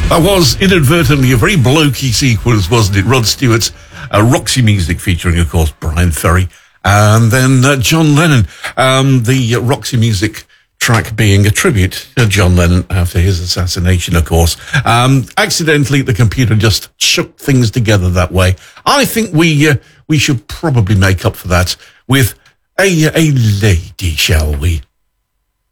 That was inadvertently a very blokey sequence, wasn't it? Rod Stewart's Roxy Music featuring, of course, Brian Ferry. And then John Lennon. The Roxy Music track being a tribute to John Lennon after his assassination, of course. Accidentally, the computer just shook things together that way. I think we should probably make up for that with a lady, shall we?